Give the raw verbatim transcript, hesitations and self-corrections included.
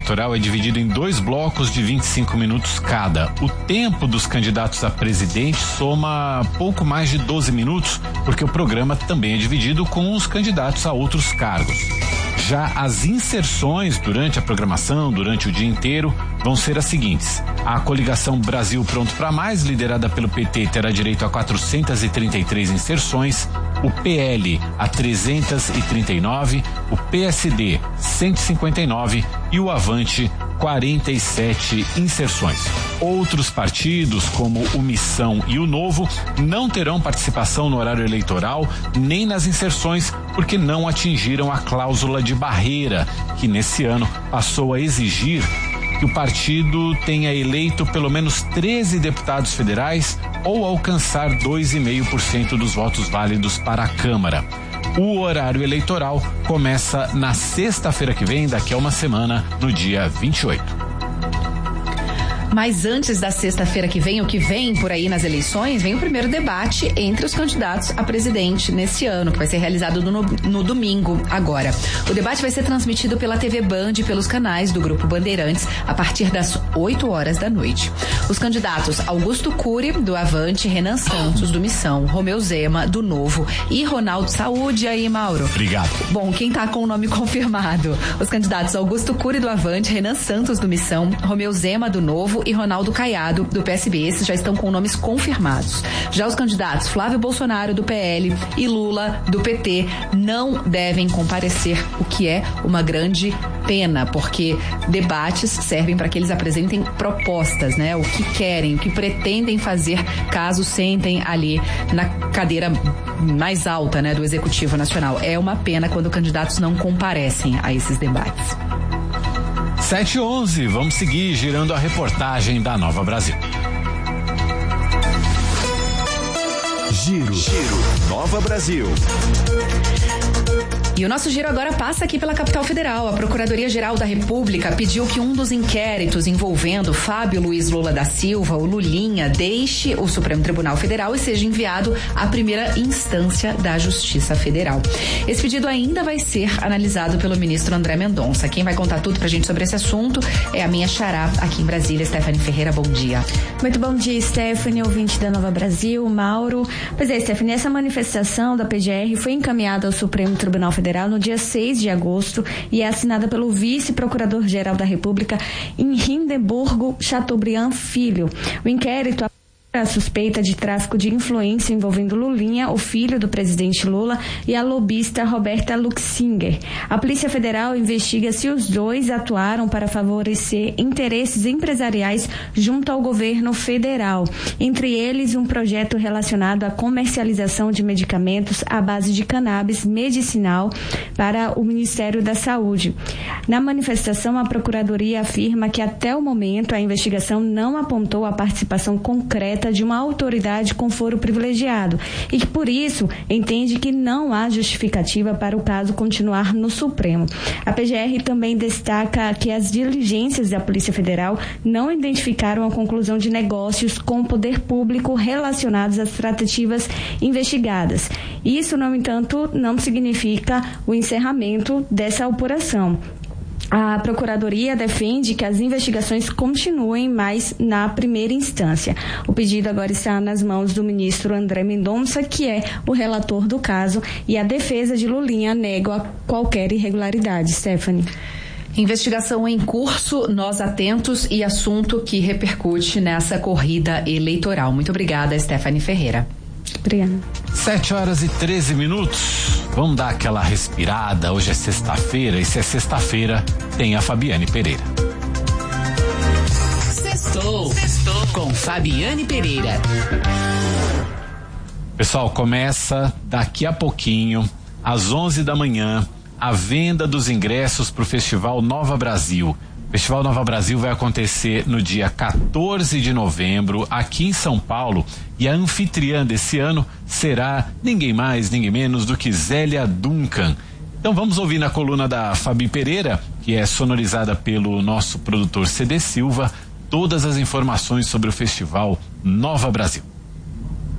eleitoral é dividido em dois blocos de vinte e cinco minutos cada. O tempo dos candidatos a presidente soma pouco mais de doze minutos, porque o programa também é dividido com os candidatos a outros cargos. Já as inserções durante a programação, durante o dia inteiro, vão ser as seguintes. A coligação Brasil Pronto pra Mais, liderada pelo P T, terá direito a quatrocentas e trinta e três inserções, o P L a trezentas e trinta e nove, o P S D cento e cinquenta e nove e o Avante quarenta e sete inserções. Outros partidos, como o Missão e o Novo, não terão participação no horário eleitoral nem nas inserções, porque não atingiram a cláusula de barreira, que nesse ano passou a exigir que o partido tenha eleito pelo menos treze deputados federais ou alcançar dois vírgula cinco por cento dos votos válidos para a Câmara. O horário eleitoral começa na sexta-feira que vem, daqui a uma semana, no dia vinte e oito. Mas antes da sexta-feira que vem, o que vem por aí nas eleições, vem o primeiro debate entre os candidatos a presidente nesse ano, que vai ser realizado no, no domingo agora. O debate vai ser transmitido pela T V Band e pelos canais do Grupo Bandeirantes a partir das oito horas da noite. Os candidatos Augusto Cury, do Avante, Renan Santos, do Missão, Romeu Zema, do Novo e Ronaldo Saúde. Aí, Mauro. Obrigado. Bom, quem tá com o nome confirmado? Os candidatos Augusto Cury, do Avante, Renan Santos, do Missão, Romeu Zema, do Novo e Ronaldo Caiado, do P S B. Esses já estão com nomes confirmados. Já os candidatos Flávio Bolsonaro, do P L, e Lula, do P T, não devem comparecer, o que é uma grande pena, porque debates servem para que eles apresentem propostas, né? O que querem, o que pretendem fazer caso sentem ali na cadeira mais alta, né, do Executivo Nacional. É uma pena quando candidatos não comparecem a esses debates. sete e onze, vamos seguir girando a reportagem da Nova Brasil. Giro, Giro, Nova Brasil. E o nosso giro agora passa aqui pela capital federal. A Procuradoria-Geral da República pediu que um dos inquéritos envolvendo Fábio Luiz Lula da Silva, o Lulinha, deixe o Supremo Tribunal Federal e seja enviado à primeira instância da Justiça Federal. Esse pedido ainda vai ser analisado pelo ministro André Mendonça. Quem vai contar tudo pra gente sobre esse assunto é a minha xará aqui em Brasília, Stephanie Ferreira. Bom dia. Muito bom dia, Stephanie, ouvinte da Nova Brasil, Mauro. Pois é, Stephanie, essa manifestação da P G R foi encaminhada ao Supremo Tribunal Federal no dia seis de agosto e é assinada pelo vice-procurador-geral da República em Hindenburgo Chateaubriand Filho. O inquérito a suspeita de tráfico de influência envolvendo Lulinha, o filho do presidente Lula, e a lobista Roberta Luxinger. A Polícia Federal investiga se os dois atuaram para favorecer interesses empresariais junto ao governo federal, entre eles um projeto relacionado à comercialização de medicamentos à base de cannabis medicinal para o Ministério da Saúde. Na manifestação, a Procuradoria afirma que até o momento a investigação não apontou a participação concreta de uma autoridade com foro privilegiado e que, por isso, entende que não há justificativa para o caso continuar no Supremo. A P G R também destaca que as diligências da Polícia Federal não identificaram a conclusão de negócios com o poder público relacionados às tratativas investigadas. Isso, no entanto, não significa o encerramento dessa apuração. A Procuradoria defende que as investigações continuem, mas na primeira instância. O pedido agora está nas mãos do ministro André Mendonça, que é o relator do caso, e a defesa de Lulinha nega qualquer irregularidade. Stephanie. Investigação em curso, nós atentos e assunto que repercute nessa corrida eleitoral. Muito obrigada, Stephanie Ferreira. Obrigada. sete horas e treze minutos. Vamos dar aquela respirada. Hoje é sexta-feira e se é sexta-feira, tem a Fabiane Pereira. Sextou. Sextou com Fabiane Pereira. Pessoal, começa daqui a pouquinho, às onze da manhã, a venda dos ingressos para o Festival Nova Brasil. O Festival Nova Brasil vai acontecer no dia quatorze de novembro, aqui em São Paulo, e a anfitriã desse ano será ninguém mais, ninguém menos do que Zélia Duncan. Então vamos ouvir na coluna da Fabi Pereira, que é sonorizada pelo nosso produtor C D Silva, todas as informações sobre o Festival Nova Brasil.